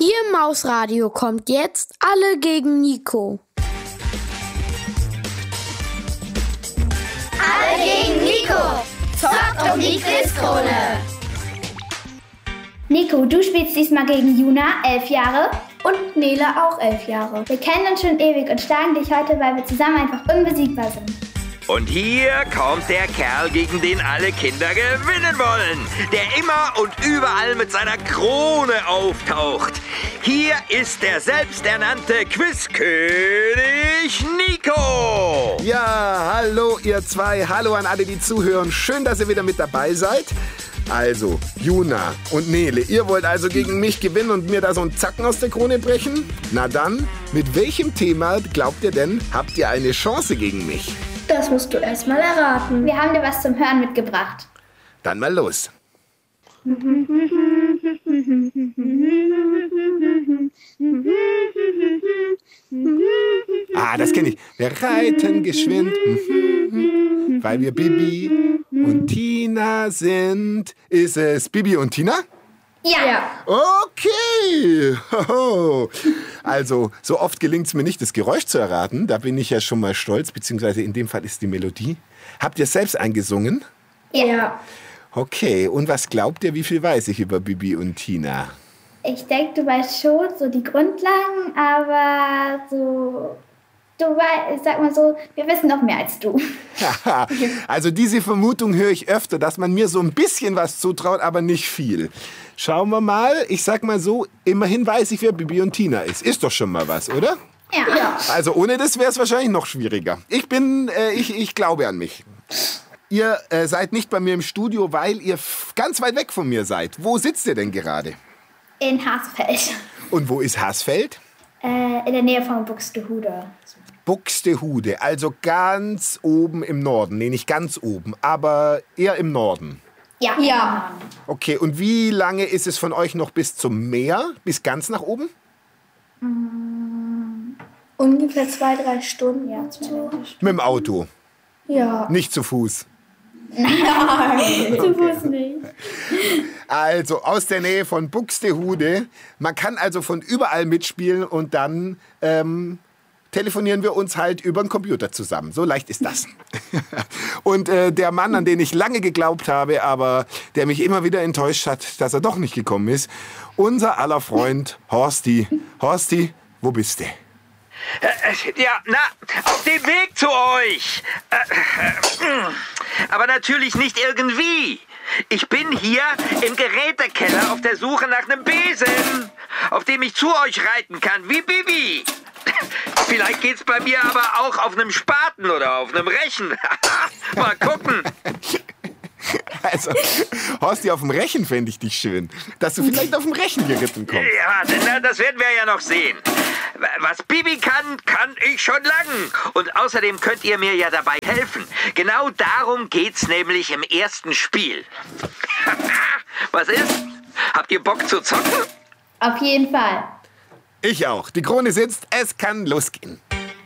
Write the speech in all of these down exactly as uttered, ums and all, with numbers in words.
Hier im Mausradio kommt jetzt Alle gegen Nico. Alle gegen Nico. Zockt um die Quizkrone. Nico, du spielst diesmal gegen Juna, elf Jahre. Und Nele, auch elf Jahre. Wir kennen uns schon ewig und schlagen dich heute, weil wir zusammen einfach unbesiegbar sind. Und hier kommt der Kerl, gegen den alle Kinder gewinnen wollen, der immer und überall mit seiner Krone auftaucht. Hier ist der selbsternannte Quizkönig Nico. Ja, hallo ihr zwei, hallo an alle, die zuhören. Schön, dass ihr wieder mit dabei seid. Also, Juna und Nele, ihr wollt also gegen mich gewinnen und mir da so einen Zacken aus der Krone brechen? Na dann, mit welchem Thema glaubt ihr denn, habt ihr eine Chance gegen mich? Das musst du erst mal erraten. Wir haben dir was zum Hören mitgebracht. Dann mal los. Ah, das kenne ich. Wir reiten geschwind, weil wir Bibi und Tina sind. Ist es Bibi und Tina? Ja. Okay. Also, so oft gelingt es mir nicht, das Geräusch zu erraten. Da bin ich ja schon mal stolz, beziehungsweise in dem Fall ist die Melodie. Habt ihr selbst eingesungen? Ja. Okay, und was glaubt ihr, wie viel weiß ich über Bibi und Tina? Ich denke, du weißt schon so die Grundlagen, aber so, du weißt, sag mal so, wir wissen noch mehr als du. Also diese Vermutung höre ich öfter, dass man mir so ein bisschen was zutraut, aber nicht viel. Schauen wir mal, ich sag mal so, immerhin weiß ich, wer Bibi und Tina ist. Ist doch schon mal was, oder? Ja. ja. Also ohne das wäre es wahrscheinlich noch schwieriger. Ich bin, äh, ich, ich glaube an mich. Ihr äh, seid nicht bei mir im Studio, weil ihr f- ganz weit weg von mir seid. Wo sitzt ihr denn gerade? In Haßfeld. Und wo ist Haßfeld? Äh, in der Nähe von Buxtehude. Buxtehude, also ganz oben im Norden. Nee, nicht ganz oben, aber eher im Norden. Ja. Ja. Okay, und wie lange ist es von euch noch bis zum Meer? Bis ganz nach oben? Mm, ungefähr zwei, drei Stunden. Ja, zwei, drei Stunden. Mit dem Auto, Ja. nicht zu Fuß. Nein, zu Fuß nicht. Also aus der Nähe von Buxtehude. Man kann also von überall mitspielen und dann ähm, telefonieren wir uns halt über den Computer zusammen. So leicht ist das. Und äh, der Mann, an den ich lange geglaubt habe, aber der mich immer wieder enttäuscht hat, dass er doch nicht gekommen ist, unser aller Freund Horsti. Horsti, wo bist du? Ja, na, auf dem Weg zu euch. Aber natürlich nicht irgendwie. Ich bin hier im Gerätekeller auf der Suche nach einem Besen, auf dem ich zu euch reiten kann, wie Bibi. Vielleicht geht's bei mir aber auch auf einem Spaten oder auf einem Rechen. Mal gucken. Also, Horsti, auf dem Rechen fände ich dich schön. Dass du vielleicht auf dem Rechen geritten kommst. Ja, na, das werden wir ja noch sehen. Was Bibi kann, kann ich schon lang. Und außerdem könnt ihr mir ja dabei helfen. Genau darum geht's nämlich im ersten Spiel. Was ist? Habt ihr Bock zu zocken? Auf jeden Fall. Ich auch. Die Krone sitzt, es kann losgehen.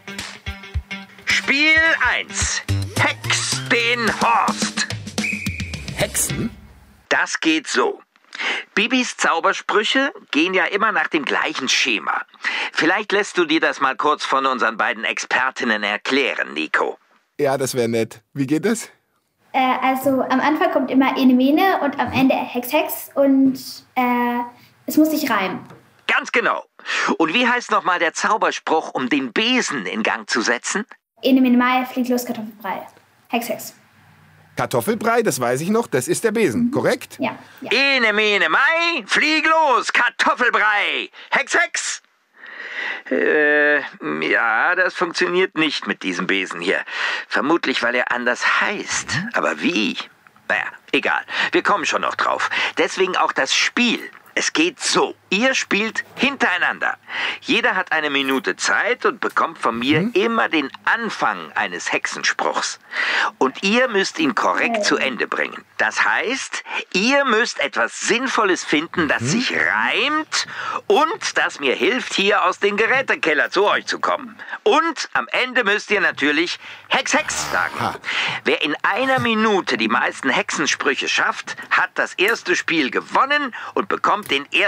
Spiel eins. Hex den Horst. Hexen? Das geht so. Bibis Zaubersprüche gehen ja immer nach dem gleichen Schema. Vielleicht lässt du dir das mal kurz von unseren beiden Expertinnen erklären, Nico. Ja, das wäre nett. Wie geht das? Äh, also am Anfang kommt immer Ene Mene und am Ende Hex Hex und äh, es muss sich reimen. Ganz genau. Und wie heißt nochmal der Zauberspruch, um den Besen in Gang zu setzen? Ene Mene Mai, fliegt los Kartoffelbrei. Hex Hex. Kartoffelbrei, das weiß ich noch, das ist der Besen, korrekt? Ja. ja. Ene, mene, mai, flieg los, Kartoffelbrei. Hex, Hex. Äh, ja, das funktioniert nicht mit diesem Besen hier. Vermutlich, weil er anders heißt. Aber wie? Naja, egal. Wir kommen schon noch drauf. Deswegen auch das Spiel. Es geht so. Ihr spielt hintereinander. Jeder hat eine Minute Zeit und bekommt von mir hm? immer den Anfang eines Hexenspruchs. Und ihr müsst ihn korrekt zu Ende bringen. Das heißt, ihr müsst etwas Sinnvolles finden, das hm? sich reimt und das mir hilft, hier aus dem Gerätekeller zu euch zu kommen. Und am Ende müsst ihr natürlich Hex, Hex sagen. Ha. Wer in einer Minute die meisten Hexensprüche schafft, hat das erste Spiel gewonnen und bekommt den ersten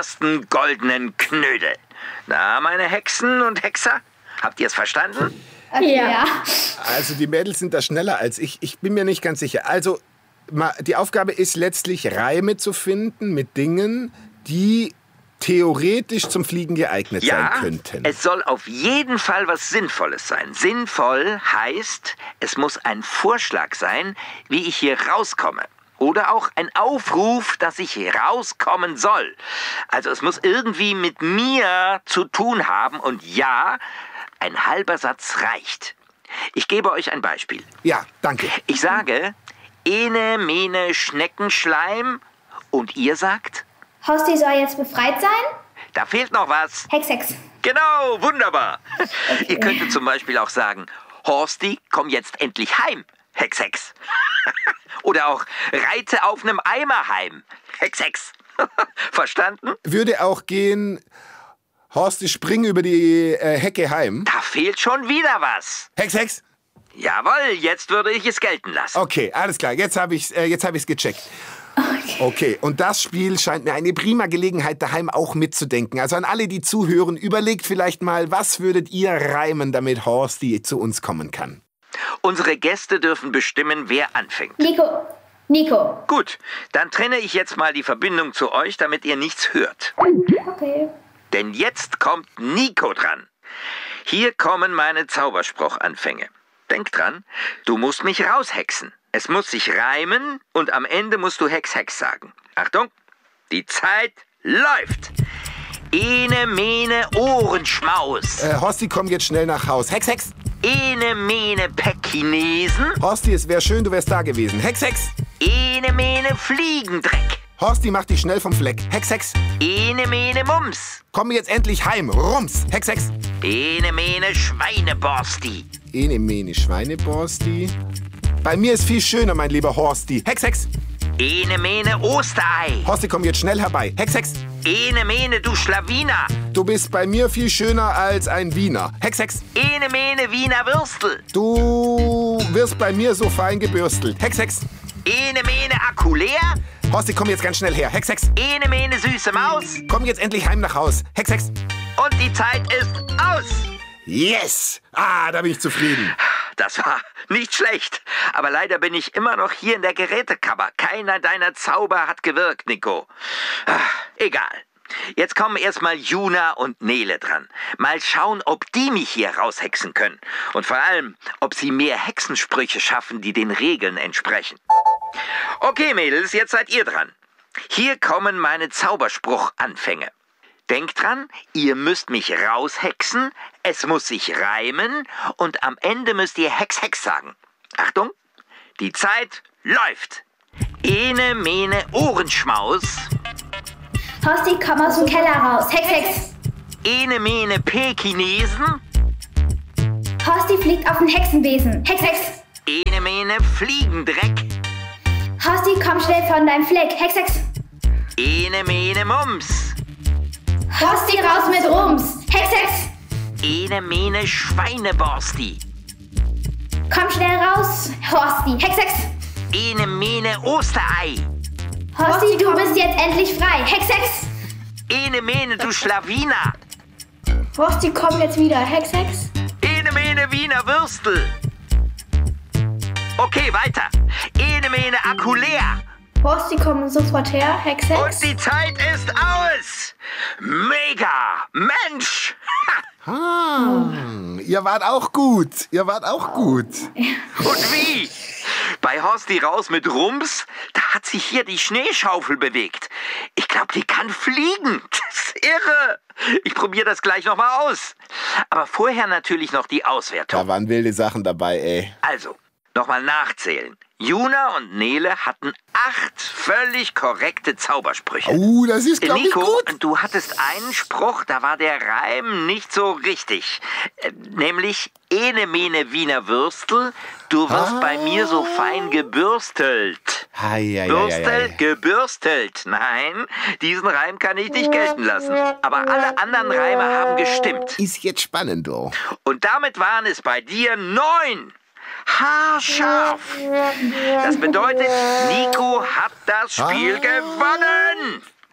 goldenen Knödel. Na, meine Hexen und Hexer, habt ihr es verstanden? Okay, Ja. ja. Also die Mädels sind da schneller als ich. Ich bin mir nicht ganz sicher. Also ma- die Aufgabe ist letztlich, Reime zu finden mit Dingen, die theoretisch zum Fliegen geeignet Ja, sein könnten. es soll auf jeden Fall was Sinnvolles sein. Sinnvoll heißt, es muss ein Vorschlag sein, wie ich hier rauskomme. Oder auch ein Aufruf, dass ich hier rauskommen soll. Also es muss irgendwie mit mir zu tun haben. Und ja, ein halber Satz reicht. Ich gebe euch ein Beispiel. Ja, danke. Ich sage, ene, mene, Schneckenschleim. Und ihr sagt, Horsti soll jetzt befreit sein? da fehlt noch was. Hex, Hex. Genau, wunderbar. Ihr könntet zum Beispiel auch sagen, Horsti, komm jetzt endlich heim. Hex, Hex. Oder auch, reite auf einem Eimer heim. Hex, Hex. Verstanden? Würde auch gehen, Horsti, spring über die äh, Hecke heim. Da fehlt schon wieder was. Hex, Hex. Jawohl, jetzt würde ich es gelten lassen. Okay, alles klar. Jetzt habe ich es äh, jetzt hab ich's gecheckt. Okay, und das Spiel scheint mir eine prima Gelegenheit, daheim auch mitzudenken. Also an alle, die zuhören, überlegt vielleicht mal, was würdet ihr reimen, damit Horsti zu uns kommen kann? Unsere Gäste dürfen bestimmen, wer anfängt. Nico. Nico. Gut, dann trenne ich jetzt mal die Verbindung zu euch, damit ihr nichts hört. Okay. Denn jetzt kommt Nico dran. Hier kommen meine Zauberspruchanfänge. Denk dran, du musst mich raushexen. Es muss sich reimen und am Ende musst du Hex, Hex sagen. Achtung, die Zeit läuft. Ene, mene, Ohrenschmaus. Äh, Horsti, komm jetzt schnell nach Haus. Hex, Hex. Ene, mene, Pekkinesen. Horsti, es wäre schön, du wärst da gewesen. Hex, Hex. Ene, mene, Fliegendreck. Horsti, mach dich schnell vom Fleck. Hex, Hex. Ene, mene, Mums. Komm jetzt endlich heim. Rums. Hex, Hex. Ene, mene, Schweineborsti. Ene, mene, Schweineborsti. Bei mir ist viel schöner, mein lieber Horsti. Hex, Hex. Ene, mene, Osterei. Horsti, komm jetzt schnell herbei. Hex, Hex. Ene, mene, du Schlawiner. Du bist bei mir viel schöner als ein Wiener. Hex, Hex. Ene, mene, Wiener Würstel. Du wirst bei mir so fein gebürstelt. Hex, Hex. Ene, mene, Akku leer. Horsti, komm jetzt ganz schnell her. Hex, Hex. Ene, mene, süße Maus. Komm jetzt endlich heim nach Haus. Hex, Hex. Und die Zeit ist aus. Yes! Ah, da bin ich zufrieden. Das war nicht schlecht. Aber leider bin ich immer noch hier in der Gerätekammer. Keiner deiner Zauber hat gewirkt, Nico. Ah, egal. Jetzt kommen erstmal Juna und Nele dran. Mal schauen, ob die mich hier raushexen können. Und vor allem, ob sie mehr Hexensprüche schaffen, die den Regeln entsprechen. Okay, Mädels, jetzt seid ihr dran. Hier kommen meine Zauberspruchanfänge. Denkt dran, ihr müsst mich raushexen, es muss sich reimen und am Ende müsst ihr Hex, Hex sagen. Achtung, die Zeit läuft. Ene, mene, Ohrenschmaus. Horsti, komm aus dem Keller raus. Hex, Hex. Ene, mene, Pekkinesen. Horsti fliegt auf den Hexenbesen. Hex, Hex. Ene, mene, Fliegendreck. Horsti, komm schnell von deinem Fleck. Hex, Hex. Ene, mene, Mums. Horsti, raus mit Rums. Hex, Hex. Ene, mene, Schweineborsti. Komm schnell raus, Horsti. Hex, Hex. Ene, mene, Osterei. Horsti, du bist jetzt endlich frei. Hex, Hex. Ene, mene, du Schlawiner. Horsti, komm jetzt wieder. Hex, Hex. Ene, mene, Wiener Würstel. Okay, weiter. Ene, mene, Akku leer. Horsti, komm sofort her. Hex, Hex. Und die Zeit ist aus. Mega. Mensch. Ah, ihr wart auch gut. Ihr wart auch gut. Und wie? Bei Horsti raus mit Rums, da hat sich hier die Schneeschaufel bewegt. Ich glaube, die kann fliegen. Das ist irre. Ich probiere das gleich nochmal aus. Aber vorher natürlich noch die Auswertung. Da waren wilde Sachen dabei, ey. Also, nochmal nachzählen. Juna und Nele hatten acht völlig korrekte Zaubersprüche. Oh, das ist, glaube ich, Nico, gut. du hattest einen Spruch, da war der Reim nicht so richtig. Äh, nämlich, ene mene Wiener Würstel, du wirst Ah. bei mir so fein gebürstelt. Ei, ei, ei, Bürstel, ei, ei. gebürstelt. Nein, diesen Reim kann ich nicht gelten lassen. Aber alle anderen Reime haben gestimmt. Ist jetzt spannend, du. Und damit waren es bei dir neun. Haarscharf. Das bedeutet, Nico hat das Spiel Ah. gewonnen.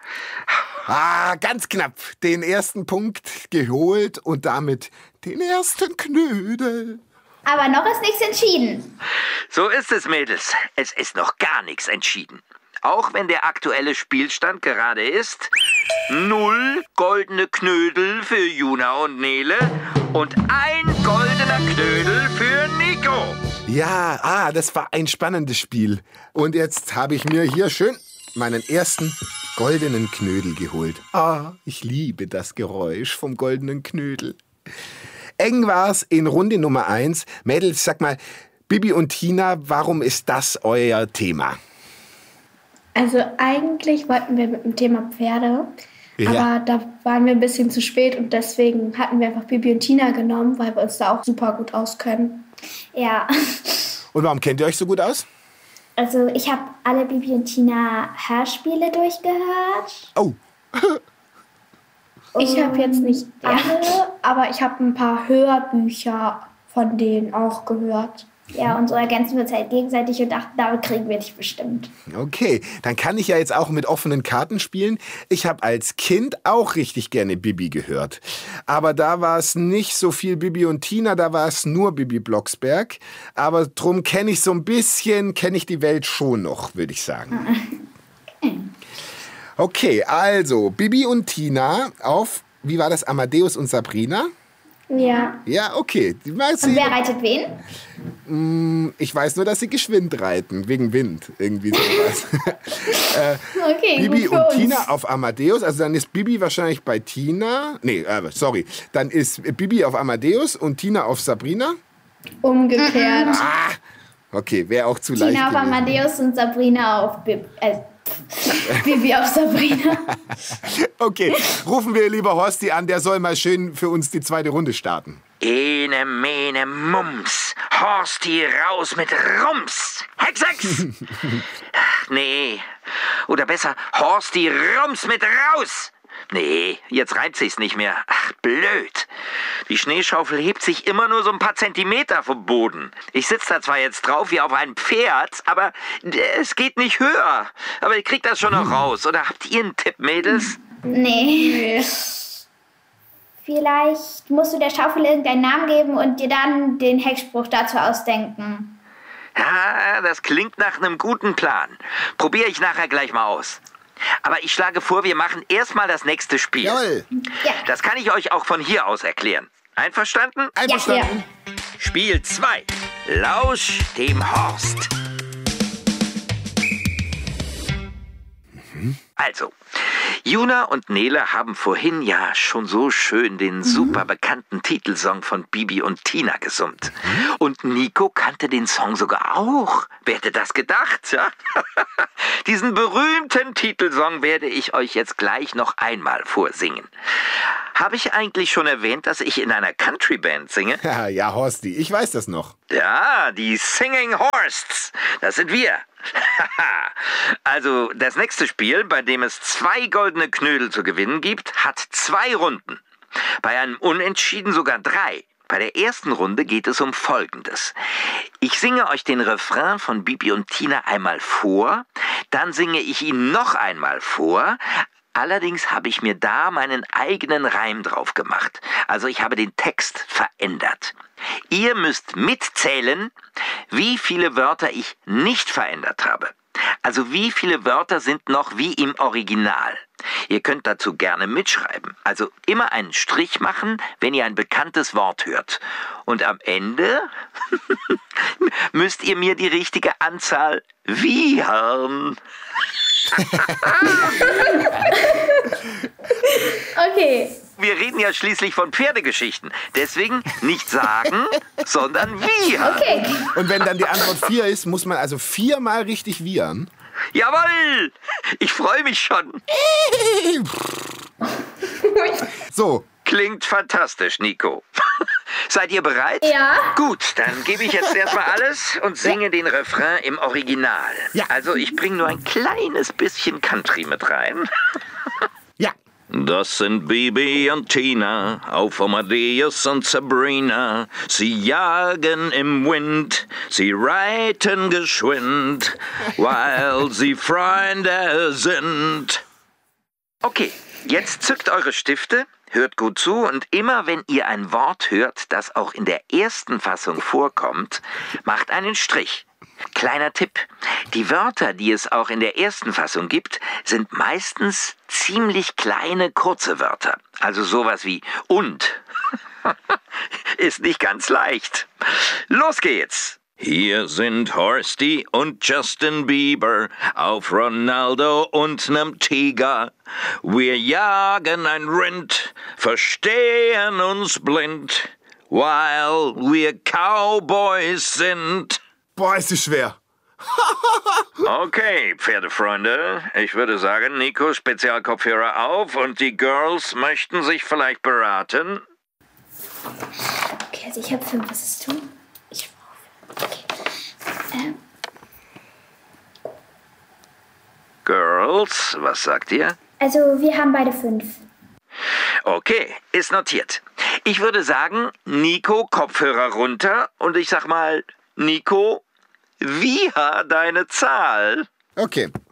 Ah, ganz knapp. Den ersten Punkt geholt und damit den ersten Knödel. Aber noch ist nichts entschieden. So ist es, Mädels. Es ist noch gar nichts entschieden. Auch wenn der aktuelle Spielstand gerade ist, null goldene Knödel für Juna und Nele und ein goldener Knödel für Nico. Ja, ah, das war ein spannendes Spiel. Und jetzt habe ich mir hier schön meinen ersten goldenen Knödel geholt. Ah, ich liebe das Geräusch vom goldenen Knödel. Eng war's in Runde Nummer eins. Mädels, sag mal, Bibi und Tina, warum ist das euer Thema? Also eigentlich wollten wir mit dem Thema Pferde, Ja. aber da waren wir ein bisschen zu spät und deswegen hatten wir einfach Bibi und Tina genommen, weil wir uns da auch super gut auskennen. Ja, Und warum kennt ihr euch so gut aus? also ich habe alle Bibi und Tina Hörspiele durchgehört. Oh, Ich habe jetzt nicht Ja. alle, aber ich habe ein paar Hörbücher von denen auch gehört. Ja, und so ergänzen wir uns halt gegenseitig und dachten, damit kriegen wir dich bestimmt. okay. Dann kann ich ja jetzt auch mit offenen Karten spielen. Ich habe als Kind auch richtig gerne Bibi gehört. Aber da war es nicht so viel Bibi und Tina, da war es nur Bibi Blocksberg. Aber drum kenne ich so ein bisschen, kenne ich die Welt schon noch, würde ich sagen. Okay, also Bibi und Tina auf, wie war das, Amadeus und Sabrina? Ja. Ja, okay. Die weiß Und ich, wer reitet wen? ich weiß nur, dass sie geschwind reiten, wegen Wind, irgendwie sowas. Okay, Bibi gut für und uns. Tina auf Amadeus, also dann ist Bibi wahrscheinlich bei Tina, nee, äh, sorry, dann ist Bibi auf Amadeus und Tina auf Sabrina. Umgekehrt. Ah, okay, wäre auch zu leicht Tina auf gewesen. Amadeus und Sabrina auf Bibi. Äh, Bibi auf Sabrina. Okay, rufen wir lieber Horsti an, der soll mal schön für uns die zweite Runde starten. Ene, mene, mums. Horsti raus mit Rums. Hex, Hex. Ach, nee. Oder besser, Horsti Rums mit raus. Nee, jetzt reimt sich's nicht mehr. Ach, blöd. Die Schneeschaufel hebt sich immer nur so ein paar Zentimeter vom Boden. Ich sitze da zwar jetzt drauf wie auf einem Pferd, aber es geht nicht höher. Aber ich krieg das schon noch raus. Oder habt ihr einen Tipp, Mädels? Nee. Vielleicht musst du der Schaufel irgendeinen Namen geben und dir dann den Hexspruch dazu ausdenken. Ja, das klingt nach einem guten Plan. Probiere ich nachher gleich mal aus. Aber ich schlage vor, wir machen erstmal das nächste Spiel. Jawohl, Ja. Das kann ich euch auch von hier aus erklären. Einverstanden? einverstanden. Spiel zwei. Lausch dem Horst. Also, Juna und Nele haben vorhin ja schon so schön den super bekannten Titelsong von Bibi und Tina gesummt. Und Nico kannte den Song sogar auch. Wer hätte das gedacht, ja? Diesen berühmten Titelsong werde ich euch jetzt gleich noch einmal vorsingen. Habe ich eigentlich schon erwähnt, dass ich in einer Countryband singe? Ja, ja, Horsti, ich weiß das noch. Ja, die Singing Horsts. Das sind wir. Also, das nächste Spiel, bei dem es zwei goldene Knödel zu gewinnen gibt, hat zwei Runden. Bei einem Unentschieden sogar drei. Bei der ersten Runde geht es um Folgendes. Ich singe euch den Refrain von Bibi und Tina einmal vor, dann singe ich ihn noch einmal vor. Allerdings habe ich mir da meinen eigenen Reim drauf gemacht. Also ich habe den Text verändert. Ihr müsst mitzählen, wie viele Wörter ich nicht verändert habe. Also wie viele Wörter sind noch wie im Original. Ihr könnt dazu gerne mitschreiben. Also immer einen Strich machen, wenn ihr ein bekanntes Wort hört. Und am Ende müsst ihr mir die richtige Anzahl wiehern. Okay. Wir reden ja schließlich von Pferdegeschichten. Deswegen nicht sagen, sondern wiehern. Okay. Und wenn dann die Antwort vier ist, muss man also viermal richtig wiehern. Jawohl! Ich freue mich schon. So, Klingt fantastisch, Nico. Seid ihr bereit? Ja. Gut, dann gebe ich jetzt erstmal alles und singe den Refrain im Original. Ja. Also ich bringe nur ein kleines bisschen Country mit rein. ja. Das sind Bibi und Tina auf Amadeus und Sabrina. Sie jagen im Wind, sie reiten geschwind, weil sie Freunde sind. Okay, jetzt zückt eure Stifte, hört gut zu und immer wenn ihr ein Wort hört, das auch in der ersten Fassung vorkommt, macht einen Strich. Kleiner Tipp, die Wörter, die es auch in der ersten Fassung gibt, sind meistens ziemlich kleine, kurze Wörter. Also sowas wie und. Ist nicht ganz leicht. Los geht's! Hier sind Horsty und Justin Bieber auf Ronaldo und nem Tiger. Wir jagen ein Rind, verstehen uns blind, weil wir Cowboys sind. Boah, ist das schwer. Okay, Pferdefreunde, ich würde sagen, Nico, Spezialkopfhörer auf und die Girls möchten sich vielleicht beraten. Okay, also ich habe fünf. Was hast du? Ich okay. Ähm. Girls, was sagt ihr? Also wir haben beide fünf. Okay, ist notiert. Ich würde sagen, Nico, Kopfhörer runter und ich sag mal, Nico, wie war deine Zahl? Okay,